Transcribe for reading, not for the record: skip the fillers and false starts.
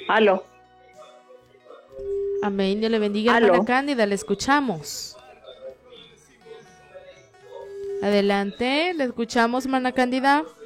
Aló, Amén, Dios le bendiga, aló. hermana Cándida, le escuchamos. Adelante, le escuchamos, hermana Cándida.